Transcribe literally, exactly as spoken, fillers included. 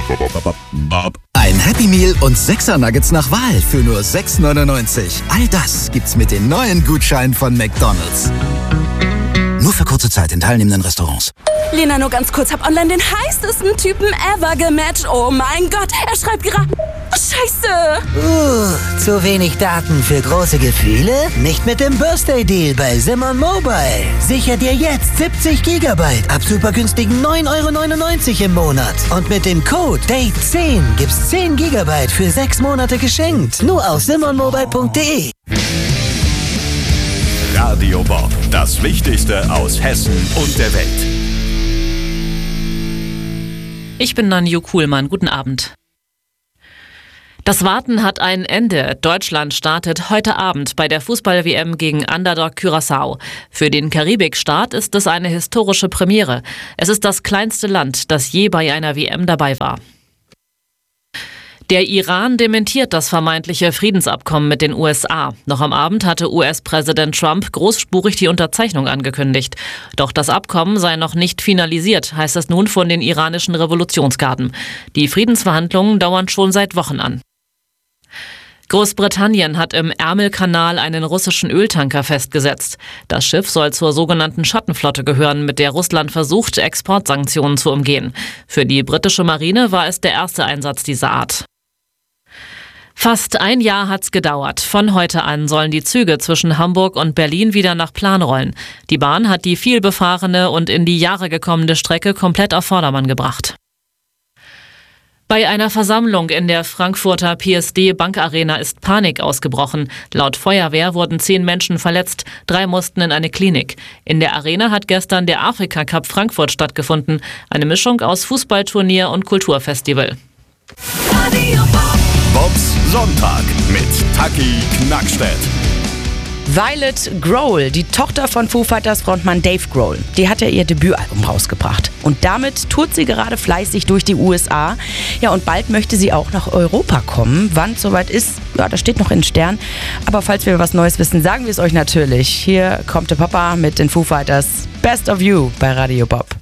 Ein Happy Meal und sechser Nuggets nach Wahl für nur sechs neunundneunzig. All das gibt's mit den neuen Gutscheinen von McDonald's. Nur für kurze Zeit in teilnehmenden Restaurants. Lena, nur ganz kurz, hab online den heißesten Typen ever gematcht. Oh mein Gott, er schreibt gerade... Scheiße! Uh, zu wenig Daten für große Gefühle? Nicht mit dem Birthday Deal bei Simon Mobile. Sicher dir jetzt siebzig Gigabyte ab super günstigen neun Euro neunundneunzig im Monat. Und mit dem Code Date zehn gibt's zehn Gigabyte für sechs Monate geschenkt. Nur auf simon mobile punkt de. Radio Bob, das Wichtigste aus Hessen und der Welt. Ich bin Nanju Kuhlmann. Guten Abend. Das Warten hat ein Ende. Deutschland startet heute Abend bei der Fußball-W M gegen Underdog Curaçao. Für den Karibikstaat ist es eine historische Premiere. Es ist das kleinste Land, das je bei einer W M dabei war. Der Iran dementiert das vermeintliche Friedensabkommen mit den U S A. Noch am Abend hatte U S-Präsident Trump großspurig die Unterzeichnung angekündigt. Doch das Abkommen sei noch nicht finalisiert, heißt es nun von den iranischen Revolutionsgarden. Die Friedensverhandlungen dauern schon seit Wochen an. Großbritannien hat im Ärmelkanal einen russischen Öltanker festgesetzt. Das Schiff soll zur sogenannten Schattenflotte gehören, mit der Russland versucht, Exportsanktionen zu umgehen. Für die britische Marine war es der erste Einsatz dieser Art. Fast ein Jahr hat's gedauert. Von heute an sollen die Züge zwischen Hamburg und Berlin wieder nach Plan rollen. Die Bahn hat die vielbefahrene und in die Jahre gekommene Strecke komplett auf Vordermann gebracht. Bei einer Versammlung in der Frankfurter P S D Bank Arena ist Panik ausgebrochen. Laut Feuerwehr wurden zehn Menschen verletzt, drei mussten in eine Klinik. In der Arena hat gestern der Afrika Cup Frankfurt stattgefunden. Eine Mischung aus Fußballturnier und Kulturfestival. Bobs Sonntag mit Taki Knackstedt. Violet Grohl, die Tochter von Foo Fighters Frontmann Dave Grohl, die hat ja ihr Debütalbum rausgebracht. Und damit tourt sie gerade fleißig durch die U S A. Ja, und bald möchte sie auch nach Europa kommen. Wann es soweit ist, ja, das steht noch in den Sternen. Aber falls wir was Neues wissen, sagen wir es euch natürlich. Hier kommt der Papa mit den Foo Fighters Best of You bei Radio Bob.